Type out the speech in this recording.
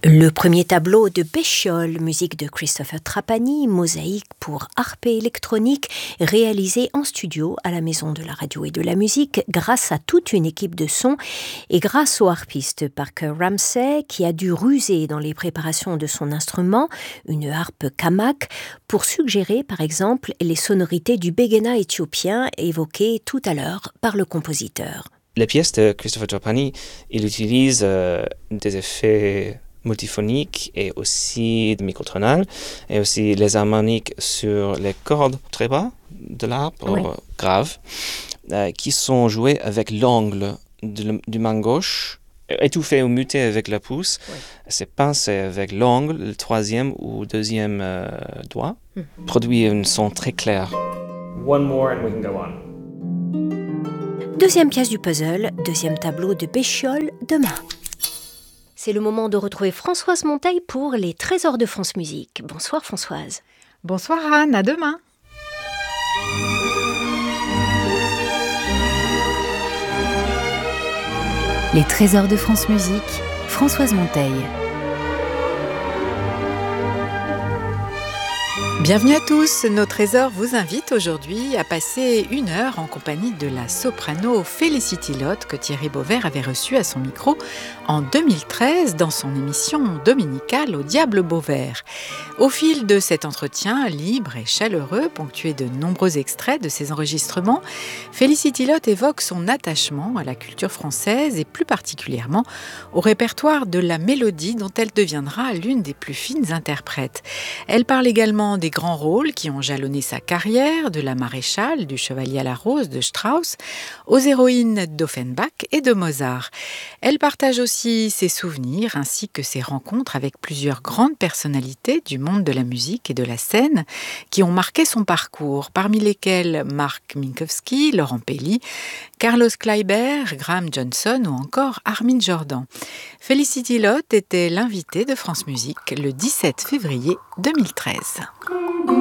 Le premier tableau de Pétiole, musique de Christopher Trapani, mosaïque pour harpe électronique, réalisé en studio à la Maison de la Radio et de la Musique grâce à toute une équipe de son et grâce au harpiste Parker Ramsey qui a dû ruser dans les préparations de son instrument, une harpe kamak, pour suggérer par exemple les sonorités du béguena éthiopien évoquées tout à l'heure par le compositeur. La pièce de Christopher Trapani, il utilise des effets multiphoniques et aussi de microtonal et aussi les harmoniques sur les cordes très bas de l'harpe, grave, qui sont jouées avec l'angle du main gauche, étouffé ou muté avec la pouce. C'est pincé avec l'angle, le troisième ou deuxième doigt, produit un son très clair. One more and we can go on. Deuxième pièce du puzzle, deuxième tableau de Pétiole, demain. C'est le moment de retrouver Françoise Monteil pour les Trésors de France Musique. Bonsoir Françoise. Bonsoir Anne, à demain. Les Trésors de France Musique, Françoise Monteil. Bienvenue à tous, nos trésors vous invitent aujourd'hui à passer 1 heure en compagnie de la soprano Félicity Lotte que Thierry Beauvert avait reçue à son micro en 2013 dans son émission dominicale Au Diable Beauvert. Au fil de cet entretien libre et chaleureux, ponctué de nombreux extraits de ses enregistrements, Félicity Lotte évoque son attachement à la culture française et plus particulièrement au répertoire de la mélodie dont elle deviendra l'une des plus fines interprètes. Elle parle également des grands rôles qui ont jalonné sa carrière, de la maréchale, du chevalier à la rose de Strauss, aux héroïnes d'Offenbach et de Mozart. Elle partage aussi ses souvenirs ainsi que ses rencontres avec plusieurs grandes personnalités du monde de la musique et de la scène qui ont marqué son parcours, parmi lesquels Mark Minkowski, Laurent Pelli, Carlos Kleiber, Graham Johnson ou encore Armin Jordan. Félicity Lotte était l'invitée de France Musique le 17 février 2013.